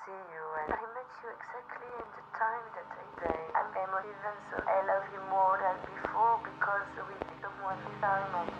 see you, and I met you exactly in the time that I say I'm emotive, and so I love you more than before because we did someone this time.